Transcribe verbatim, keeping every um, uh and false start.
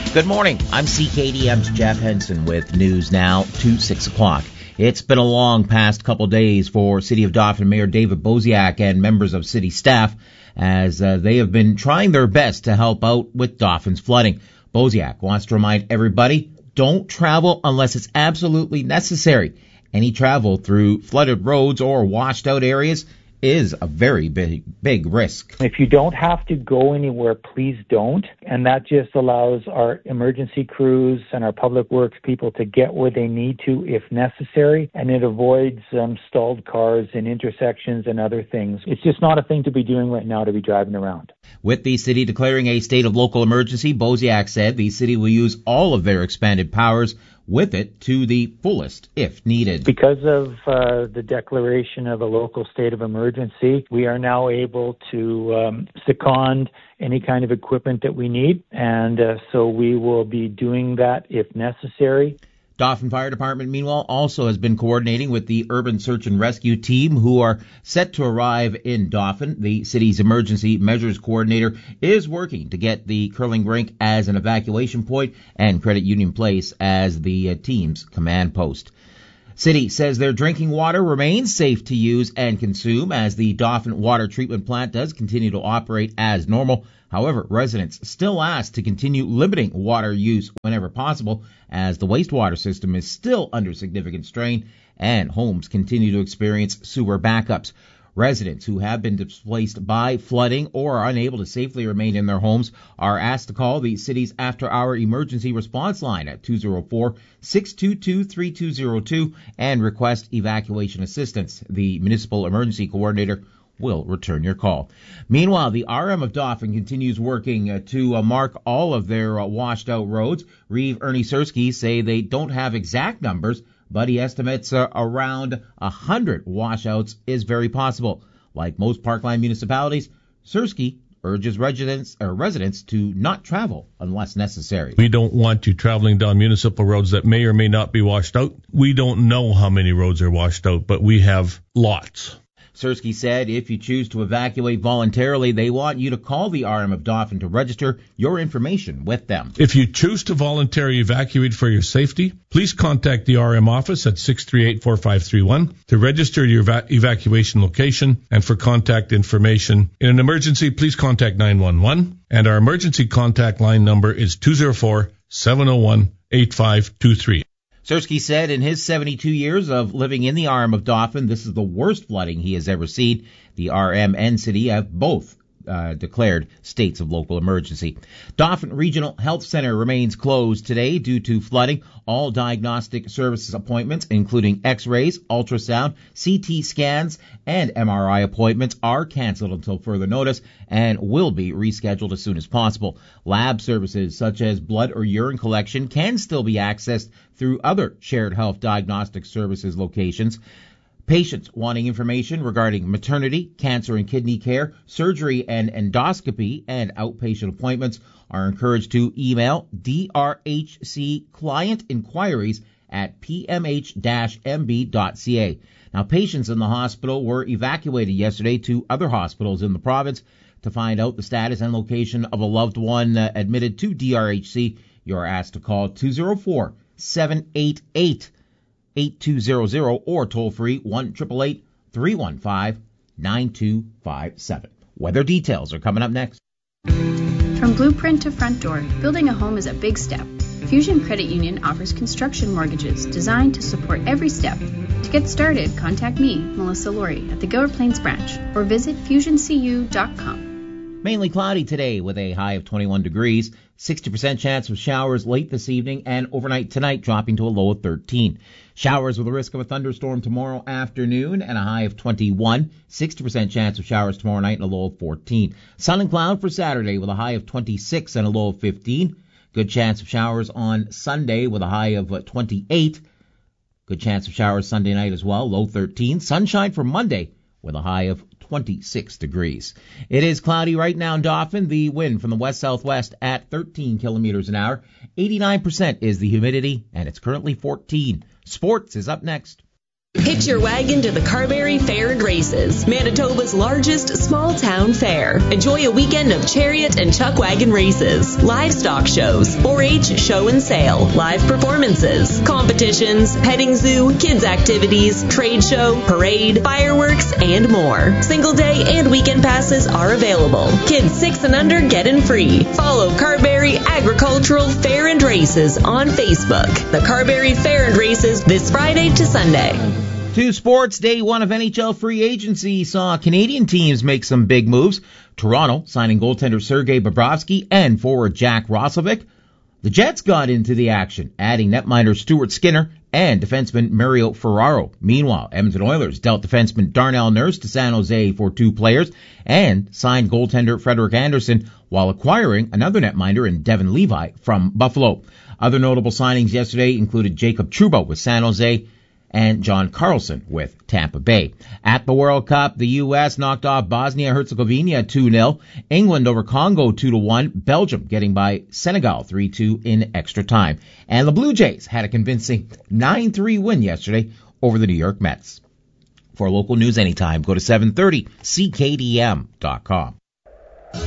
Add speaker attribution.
Speaker 1: Good morning. I'm C K D M's Jeff Henson with news now to six o'clock. It's been a long past couple days for City of Dauphin Mayor David Bosiak and members of city staff as uh, they have been trying their best to help out with Dauphin's flooding. Bosiak wants to remind everybody, don't travel unless it's absolutely necessary. Any travel through flooded roads or washed out areas is a very big, big risk.
Speaker 2: If you don't have to go anywhere, please don't. And that just allows our emergency crews and our public works people to get where they need to if necessary. And it avoids um, stalled cars in intersections and other things. It's just not a thing to be doing right now to be driving around.
Speaker 1: With the city declaring a state of local emergency, Bosiak said the city will use all of their expanded powers with it to the fullest if needed.
Speaker 2: Because of uh, the declaration of a local state of emergency, we are now able to um, second any kind of equipment that we need, and uh, so we will be doing that if necessary.
Speaker 1: Dauphin Fire Department, meanwhile, also has been coordinating with the Urban Search and Rescue Team, who are set to arrive in Dauphin. The city's emergency measures coordinator is working to get the curling rink as an evacuation point and Credit Union Place as the uh, team's command post. City says their drinking water remains safe to use and consume as the Dauphin Water Treatment Plant does continue to operate as normal. However, residents still asked to continue limiting water use whenever possible as the wastewater system is still under significant strain and homes continue to experience sewer backups. Residents who have been displaced by flooding or are unable to safely remain in their homes are asked to call the city's after-hour emergency response line at two oh four, six two two, three two oh two and request evacuation assistance. The municipal emergency coordinator will return your call. Meanwhile, the R M of Dauphin continues working uh, to uh, mark all of their uh, washed out roads. Reeve Ernie Sersky say they don't have exact numbers, but he estimates uh, around one hundred washouts is very possible. Like most Parkland municipalities, Sersky urges residents, uh, residents to not travel unless necessary.
Speaker 3: We don't want you traveling down municipal roads that may or may not be washed out. We don't know how many roads are washed out, but we have lots.
Speaker 1: Sersky said if you choose to evacuate voluntarily, they want you to call the R M of Dauphin to register your information with them.
Speaker 3: If you choose to voluntarily evacuate for your safety, please contact the R M office at six three eight, four five three one to register your eva- evacuation location and for contact information. In an emergency, please contact nine one one, and our emergency contact line number is two oh four, seven oh one, eight five two three.
Speaker 1: Sersky said in his seventy-two years of living in the R M of Dauphin, this is the worst flooding he has ever seen. The R M and city have both uh, declared states of local emergency. Dauphin Regional Health Center remains closed today due to flooding. All diagnostic services appointments, including x-rays, ultrasound, C T scans, and M R I appointments, are canceled until further notice and will be rescheduled as soon as possible. Lab services such as blood or urine collection can still be accessed through other shared health diagnostic services locations. Patients wanting information regarding maternity, cancer and kidney care, surgery and endoscopy, and outpatient appointments are encouraged to email D R H C client inquiries at p m h dash m b dot c a. Now, patients in the hospital were evacuated yesterday to other hospitals in the province. To find out the status and location of a loved one uh, admitted to D R H C, you are asked to call two oh four, seven eight eight, eight two hundred or toll free one eight eight eight, three one five, nine two five seven. Weather details are coming up next.
Speaker 4: From blueprint to front door, building a home is a big step. Fusion Credit Union offers construction mortgages designed to support every step. To get started, contact me, Melissa Laurie, at the Gower Plains branch or visit fusion c u dot com.
Speaker 1: Mainly cloudy today with a high of twenty-one degrees, sixty percent chance of showers late this evening and overnight tonight dropping to a low of thirteen. Showers with a risk of a thunderstorm tomorrow afternoon and a high of twenty-one, sixty percent chance of showers tomorrow night and a low of fourteen. Sun and cloud for Saturday with a high of twenty-six and a low of fifteen. Good chance of showers on Sunday with a high of twenty-eight. Good chance of showers Sunday night as well, low thirteen. Sunshine for Monday with a high of twenty-six degrees. It is cloudy right now in Dauphin. The wind from the west-southwest at thirteen kilometers an hour. eighty-nine percent is the humidity, and it's currently fourteen. Sports is up next.
Speaker 5: Hitch your wagon to the Carberry Fair and Races, Manitoba's largest small-town fair. Enjoy a weekend of chariot and chuck wagon races, livestock shows, four H show and sale, live performances, competitions, petting zoo, kids activities, trade show, parade, fireworks, and more. Single day and weekend passes are available. Kids six and under get in free. Follow Carberry Agricultural Fair and Races on Facebook. The Carberry Fair and Races this Friday to Sunday.
Speaker 1: To sports, day one of N H L free agency saw Canadian teams make some big moves. Toronto signing goaltender Sergei Bobrovsky and forward Jack Roslovic. The Jets got into the action, adding netminder Stuart Skinner and defenseman Mario Ferraro. Meanwhile, Edmonton Oilers dealt defenseman Darnell Nurse to San Jose for two players and signed goaltender Frederik Andersen while acquiring another netminder in Devin Levi from Buffalo. Other notable signings yesterday included Jacob Trouba with San Jose and John Carlson with Tampa Bay. At the World Cup, the U S knocked off Bosnia-Herzegovina two nil, England over Congo two to one, Belgium getting by Senegal three two in extra time. And the Blue Jays had a convincing nine three win yesterday over the New York Mets. For local news anytime, go to seven thirty C K D M dot com.